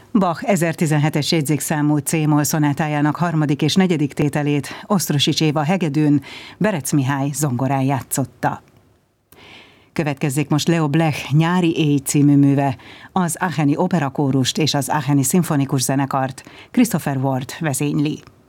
Bach 1017-es jegyzékszámú C-moll szonátájának harmadik és negyedik tételét Osztrosics Éva hegedűn, Berec Mihály zongorán játszotta. Következzék most Leo Blech Nyári éj című műve, az Aacheni Operakórust és az Aacheni Szimfonikus Zenekart Christopher Ward vezényli.